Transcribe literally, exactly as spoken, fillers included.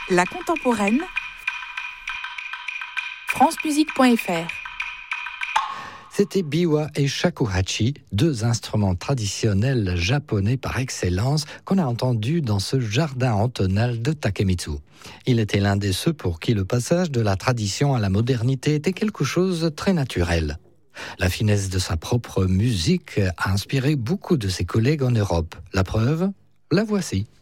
La contemporaine, france musique point f r. C'était biwa et shakuhachi, deux instruments traditionnels japonais par excellence qu'on a entendus dans ce jardin entonal de Takemitsu. Il était l'un de ceux pour qui le passage de la tradition à la modernité était quelque chose de très naturel. La finesse de sa propre musique a inspiré beaucoup de ses collègues en Europe. La preuve, la voici.